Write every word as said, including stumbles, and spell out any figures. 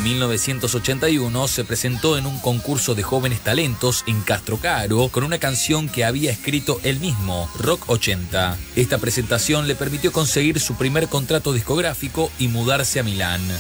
mil novecientos ochenta y uno se presentó en un concurso de jóvenes talentos en Castrocaro con una canción que había escrito él mismo, Rock ochenta. Esta presentación le permitió conseguir su primer contrato discográfico y mudarse a Milán.